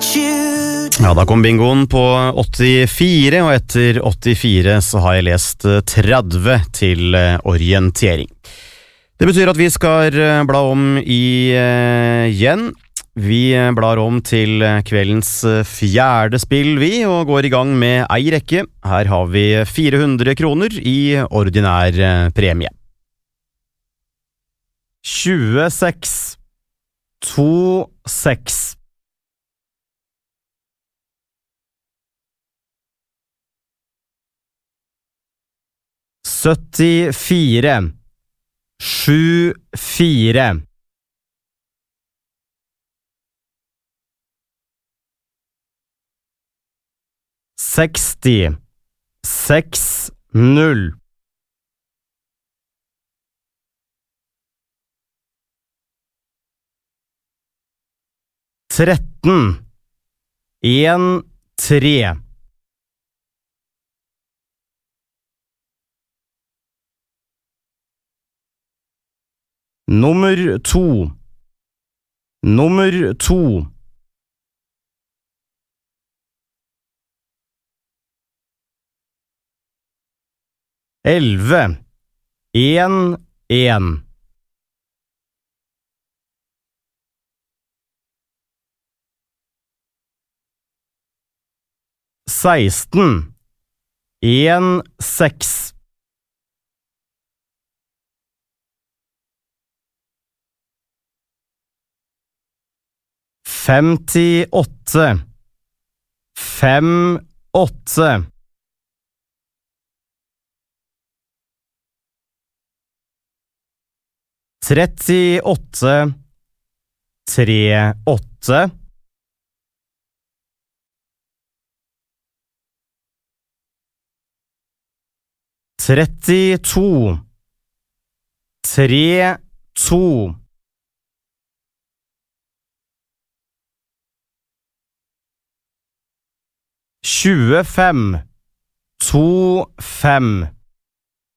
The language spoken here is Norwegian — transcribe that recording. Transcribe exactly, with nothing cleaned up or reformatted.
Ja, da kom bingoen på åttifire, og etter åttifire så har jeg lest tretti til orientering. Det betyr at vi skal bla om i uh, igjen. Vi blar om til kveldens fjerde spill vi, og går i gang med ei rekke. Her har vi fire hundre kroner i ordinær premie. tjueseks, to, seks. syttifire, sju, fire. seksti, seks, null. tretten, en, tre. Nummer to. Nummer to. Elve. En, en. Seksten. En, seks. Femtiåtte. Fem, åtte. Trettiåtte. Tre, åtte. Trettito. Tre, to. Tjuefem. To, fem.